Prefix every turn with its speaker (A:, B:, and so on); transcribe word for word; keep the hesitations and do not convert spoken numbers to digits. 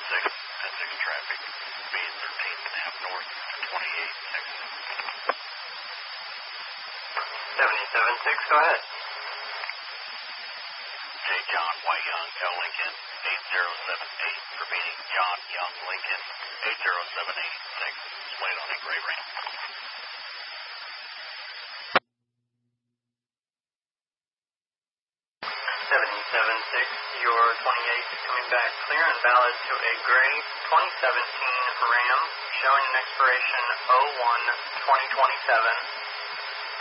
A: six, ten six traffic, speed thirteen and a half north to twenty-eight six.
B: seventy-seven six, go ahead.
A: J. John Y. Young, L. Lincoln, eight zero seven eight, repeating John Young Lincoln, eight zero seven eight six, displayed on a gray ramp.
B: seventy-seven six, your twenty-eight is coming back clear and valid to a gray twenty seventeen Ram, showing an expiration oh one twenty twenty-seven.